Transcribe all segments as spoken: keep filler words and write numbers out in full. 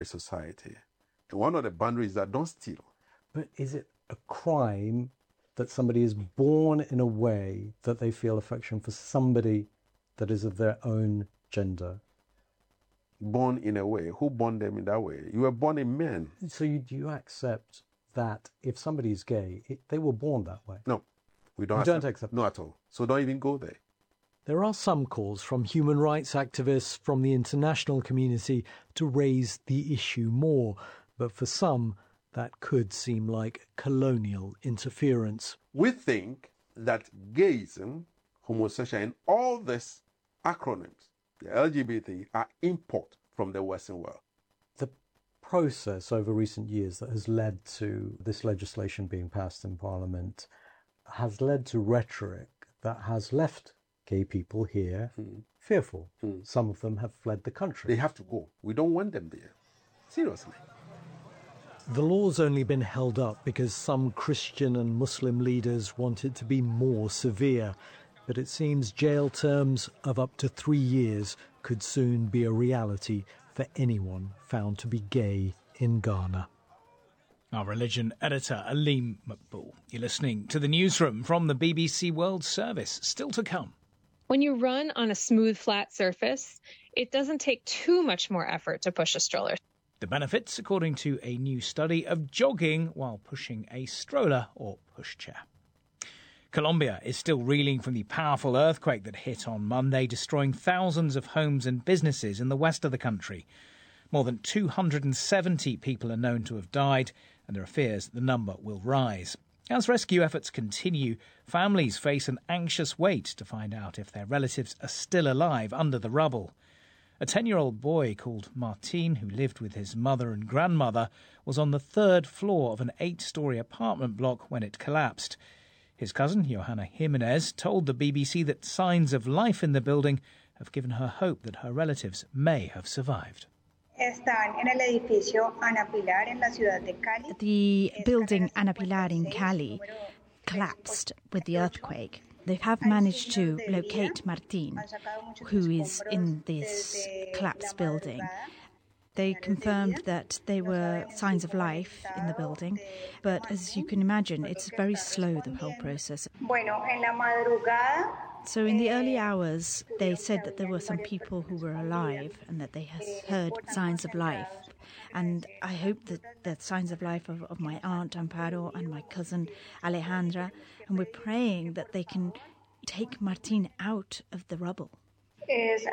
society. And one of the boundaries is that don't steal. But is it a crime that somebody is born in a way that they feel affection for somebody that is of their own gender? Born in a way? Who born them in that way? You were born a man. So you, do you accept that if somebody is gay, it, they were born that way? No, we don't. You accept, don't accept No, at all. So don't even go there. There are some calls from human rights activists from the international community to raise the issue more, but for some, that could seem like colonial interference. We think that gayism, homosexuality, and all these acronyms, the L G B T, are import from the Western world. The process over recent years that has led to this legislation being passed in Parliament has led to rhetoric that has left gay people here mm. fearful. Mm. Some of them have fled the country. They have to go. We don't want them there. Seriously. The law's only been held up because some Christian and Muslim leaders want it to be more severe. But it seems jail terms of up to three years could soon be a reality for anyone found to be gay in Ghana. Our religion editor, Aleem Maqbool. You're listening to the newsroom from the B B C World Service. Still to come. When you run on a smooth, flat surface, it doesn't take too much more effort to push a stroller. The benefits, according to a new study, of jogging while pushing a stroller or pushchair. Colombia is still reeling from the powerful earthquake that hit on Monday, destroying thousands of homes and businesses in the west of the country. More than two hundred seventy people are known to have died, and there are fears the number will rise. As rescue efforts continue, families face an anxious wait to find out if their relatives are still alive under the rubble. A ten-year-old boy called Martin, who lived with his mother and grandmother, was on the third floor of an eight-storey apartment block when it collapsed. His cousin, Johanna Jimenez, told the B B C that signs of life in the building have given her hope that her relatives may have survived. The building Ana Pilar in Cali collapsed with the earthquake. They have managed to locate Martin, who is in this collapsed building. They confirmed that there were signs of life in the building, but as you can imagine, it's very slow, the whole process. So in the early hours, they said that there were some people who were alive and that they had heard signs of life. And I hope that the signs of life of, of my aunt Amparo and my cousin Alejandra, and we're praying that they can take Martin out of the rubble. It's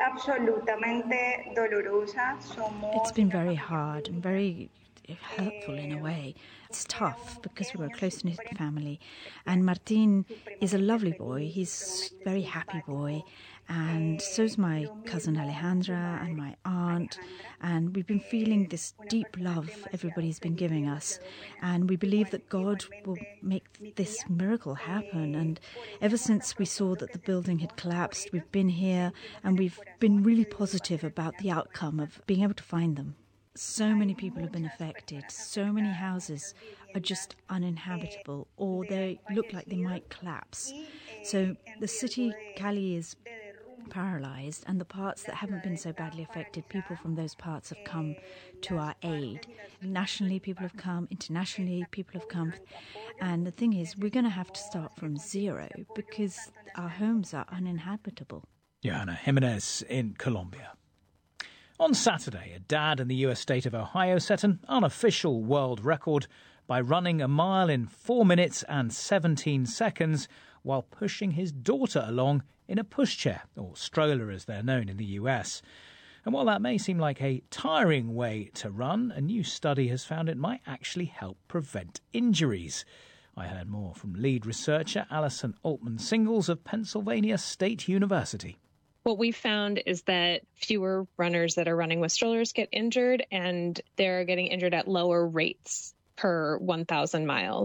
been very hard and very hurtful in a way. It's tough because we're a close-knit family. And Martin is a lovely boy. He's a very happy boy. And so's my cousin Alejandra and my aunt. And we've been feeling this deep love everybody's been giving us. And we believe that God will make this miracle happen. And ever since we saw that the building had collapsed, we've been here and we've been really positive about the outcome of being able to find them. So many people have been affected. So many houses are just uninhabitable, or they look like they might collapse. So the city, Cali, is paralysed, and the parts that haven't been so badly affected, people from those parts have come to our aid. Nationally, people have come. Internationally, people have come. And the thing is, we're going to have to start from zero because our homes are uninhabitable. Johanna Jimenez in Colombia. On Saturday, a dad in the U S state of Ohio set an unofficial world record by running a mile in four minutes and seventeen seconds while pushing his daughter along in a pushchair, or stroller as they're known in the U S. And while that may seem like a tiring way to run, a new study has found it might actually help prevent injuries. I heard more from lead researcher Alison Altman-Singles of Pennsylvania State University. What we found is that fewer runners that are running with strollers get injured, and they're getting injured at lower rates per one thousand miles.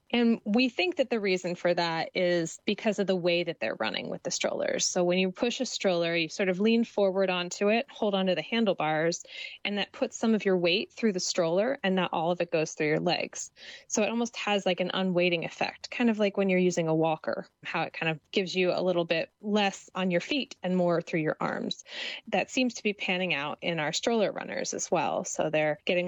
And we think that the reason for that is because of the way that they're running with the strollers. So when you push a stroller, you sort of lean forward onto it, hold onto the handlebars, and that puts some of your weight through the stroller and not all of it goes through your legs. So it almost has like an unweighting effect, kind of like when you're using a walker, how it kind of gives you a little bit less on your feet and more through your arms. That seems to be panning out in our stroller runners as well. So they're getting